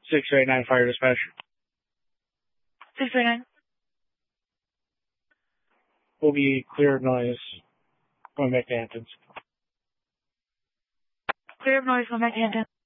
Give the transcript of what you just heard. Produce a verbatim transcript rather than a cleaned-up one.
six eight nine Fire Dispatch. six eight nine. Will be clear of noise going back to Hamptons. Clear of noise going back to Hamptons.